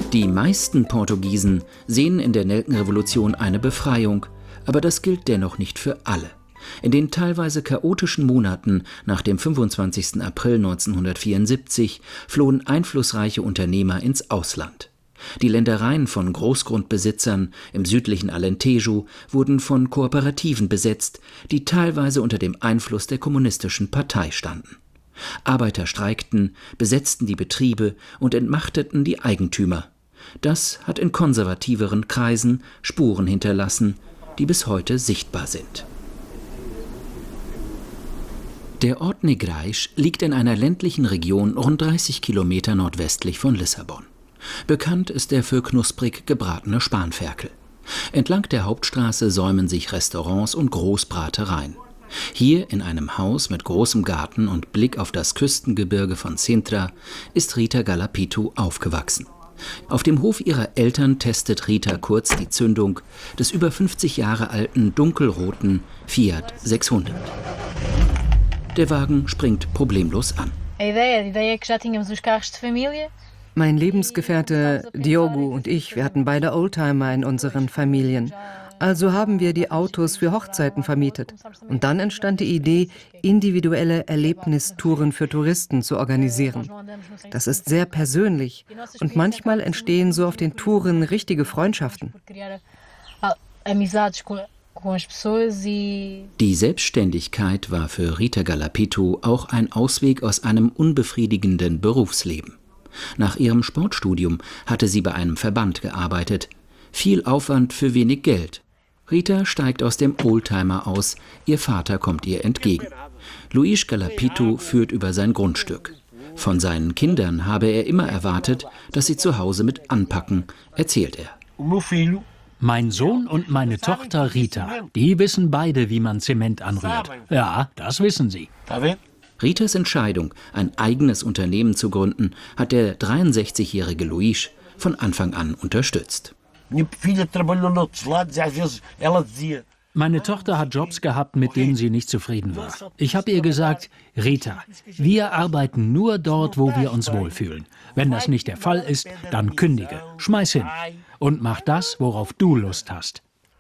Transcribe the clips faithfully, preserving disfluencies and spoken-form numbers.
Die meisten Portugiesen sehen in der Nelkenrevolution eine Befreiung, aber das gilt dennoch nicht für alle. In den teilweise chaotischen Monaten nach dem fünfundzwanzigsten April neunzehnhundertvierundsiebzig flohen einflussreiche Unternehmer ins Ausland. Die Ländereien von Großgrundbesitzern im südlichen Alentejo wurden von Kooperativen besetzt, die teilweise unter dem Einfluss der kommunistischen Partei standen. Arbeiter streikten, besetzten die Betriebe und entmachteten die Eigentümer. Das hat in konservativeren Kreisen Spuren hinterlassen, die bis heute sichtbar sind. Der Ort Negrais liegt in einer ländlichen Region rund dreißig Kilometer nordwestlich von Lissabon. Bekannt ist er für knusprig gebratene Spanferkel. Entlang der Hauptstraße säumen sich Restaurants und Großbratereien. Hier in einem Haus mit großem Garten und Blick auf das Küstengebirge von Sintra ist Rita Galapitu aufgewachsen. Auf dem Hof ihrer Eltern testet Rita kurz die Zündung des über fünfzig Jahre alten dunkelroten Fiat sechshundert. Der Wagen springt problemlos an. Mein Lebensgefährte Diogo und ich, wir hatten beide Oldtimer in unseren Familien. Also haben wir die Autos für Hochzeiten vermietet. Und dann entstand die Idee, individuelle Erlebnistouren für Touristen zu organisieren. Das ist sehr persönlich und manchmal entstehen so auf den Touren richtige Freundschaften. Die Selbstständigkeit war für Rita Galapitu auch ein Ausweg aus einem unbefriedigenden Berufsleben. Nach ihrem Sportstudium hatte sie bei einem Verband gearbeitet. Viel Aufwand für wenig Geld. Rita steigt aus dem Oldtimer aus, ihr Vater kommt ihr entgegen. Luís Galapitu führt über sein Grundstück. Von seinen Kindern habe er immer erwartet, dass sie zu Hause mit anpacken, erzählt er. Mein Sohn und meine Tochter Rita, die wissen beide, wie man Zement anrührt. Ja, das wissen sie. Ritas Entscheidung, ein eigenes Unternehmen zu gründen, hat der dreiundsechzigjährige Luís von Anfang an unterstützt. Meine Tochter hat Jobs gehabt, mit denen sie nicht zufrieden war. Ich habe ihr gesagt, Rita, wir arbeiten nur dort, wo wir uns wohlfühlen. Wenn das nicht der Fall ist, dann kündige, schmeiß hin und mach das, worauf du Lust hast.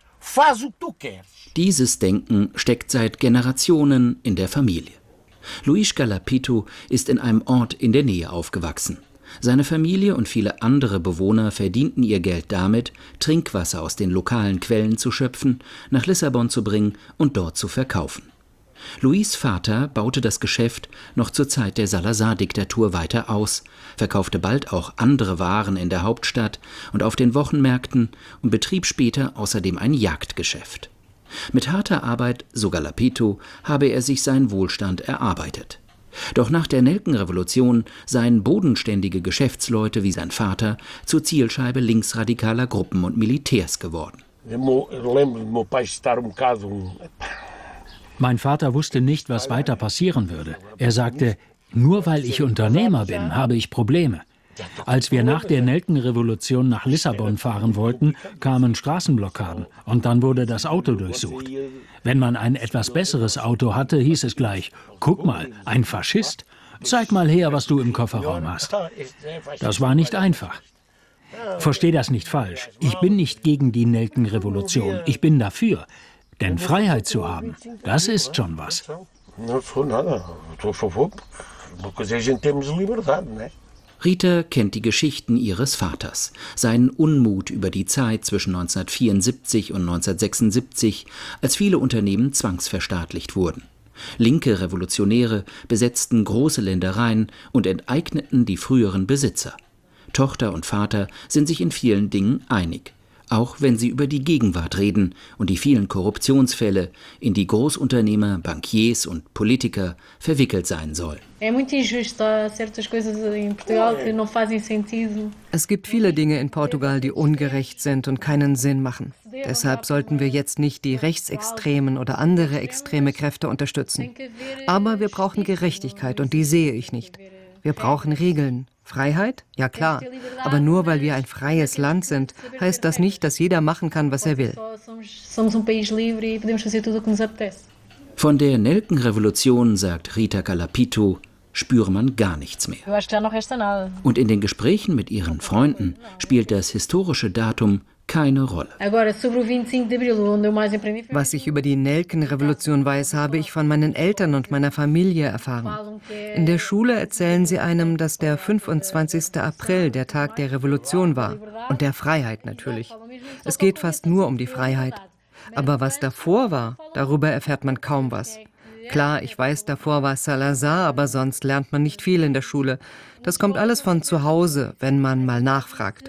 Dieses Denken steckt seit Generationen in der Familie. Luís Galapitu ist in einem Ort in der Nähe aufgewachsen. Seine Familie und viele andere Bewohner verdienten ihr Geld damit, Trinkwasser aus den lokalen Quellen zu schöpfen, nach Lissabon zu bringen und dort zu verkaufen. Luís' Vater baute das Geschäft noch zur Zeit der Salazar-Diktatur weiter aus, verkaufte bald auch andere Waren in der Hauptstadt und auf den Wochenmärkten und betrieb später außerdem ein Jagdgeschäft. Mit harter Arbeit, so Galapitu, habe er sich seinen Wohlstand erarbeitet. Doch nach der Nelkenrevolution seien bodenständige Geschäftsleute wie sein Vater zur Zielscheibe linksradikaler Gruppen und Militärs geworden. Mein Vater wusste nicht, was weiter passieren würde. Er sagte, nur weil ich Unternehmer bin, habe ich Probleme. Als wir nach der Nelkenrevolution nach Lissabon fahren wollten, kamen Straßenblockaden und dann wurde das Auto durchsucht. Wenn man ein etwas besseres Auto hatte, hieß es gleich, guck mal, ein Faschist, zeig mal her, was du im Kofferraum hast. Das war nicht einfach. Versteh das nicht falsch, ich bin nicht gegen die Nelkenrevolution, ich bin dafür. Denn Freiheit zu haben, das ist schon was. Rita kennt die Geschichten ihres Vaters, seinen Unmut über die Zeit zwischen neunzehnhundertvierundsiebzig und neunzehnhundertsechsundsiebzig, als viele Unternehmen zwangsverstaatlicht wurden. Linke Revolutionäre besetzten große Ländereien und enteigneten die früheren Besitzer. Tochter und Vater sind sich in vielen Dingen einig, auch wenn sie über die Gegenwart reden und die vielen Korruptionsfälle, in die Großunternehmer, Bankiers und Politiker verwickelt sein sollen. Es gibt viele Dinge in Portugal, die ungerecht sind und keinen Sinn machen. Deshalb sollten wir jetzt nicht die rechtsextremen oder andere extreme Kräfte unterstützen. Aber wir brauchen Gerechtigkeit und die sehe ich nicht. Wir brauchen Regeln. Freiheit? Ja klar. Aber nur weil wir ein freies Land sind, heißt das nicht, dass jeder machen kann, was er will. Von der Nelkenrevolution sagt Rita Galapitu, spüre man gar nichts mehr. Und in den Gesprächen mit ihren Freunden spielt das historische Datum keine Rolle. Was ich über die Nelkenrevolution weiß, habe ich von meinen Eltern und meiner Familie erfahren. In der Schule erzählen sie einem, dass der fünfundzwanzigste April der Tag der Revolution war. Und der Freiheit natürlich. Es geht fast nur um die Freiheit. Aber was davor war, darüber erfährt man kaum was. Klar, ich weiß, davor war Salazar, aber sonst lernt man nicht viel in der Schule. Das kommt alles von zu Hause, wenn man mal nachfragt.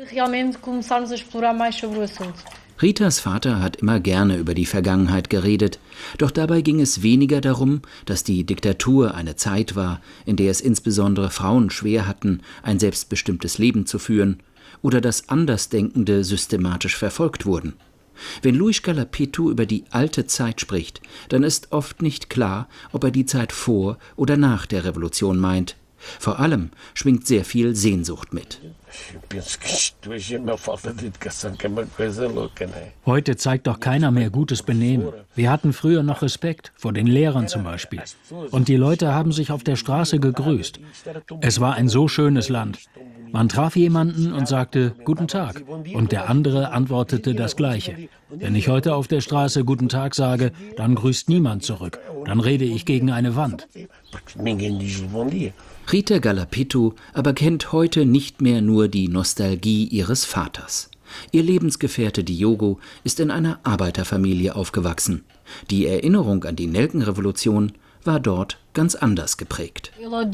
Ritas Vater hat immer gerne über die Vergangenheit geredet, doch dabei ging es weniger darum, dass die Diktatur eine Zeit war, in der es insbesondere Frauen schwer hatten, ein selbstbestimmtes Leben zu führen, oder dass Andersdenkende systematisch verfolgt wurden. Wenn Luis Galapetu über die alte Zeit spricht, dann ist oft nicht klar, ob er die Zeit vor oder nach der Revolution meint. Vor allem schwingt sehr viel Sehnsucht mit. Heute zeigt doch keiner mehr gutes Benehmen. Wir hatten früher noch Respekt, vor den Lehrern zum Beispiel. Und die Leute haben sich auf der Straße gegrüßt. Es war ein so schönes Land. Man traf jemanden und sagte »Guten Tag« und der andere antwortete das Gleiche. Wenn ich heute auf der Straße »Guten Tag« sage, dann grüßt niemand zurück. Dann rede ich gegen eine Wand. Rita Galapetu aber kennt heute nicht mehr nur die Nostalgie ihres Vaters. Ihr Lebensgefährte Diogo ist in einer Arbeiterfamilie aufgewachsen. Die Erinnerung an die Nelkenrevolution war dort ganz anders geprägt.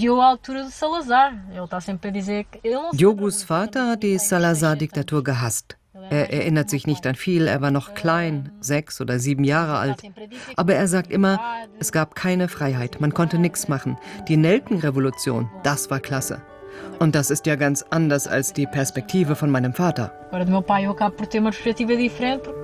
Diogos Vater hat die Salazar-Diktatur gehasst. Er erinnert sich nicht an viel, er war noch klein, sechs oder sieben Jahre alt. Aber er sagt immer, es gab keine Freiheit, man konnte nichts machen. Die Nelkenrevolution, das war klasse. Und das ist ja ganz anders als die Perspektive von meinem Vater.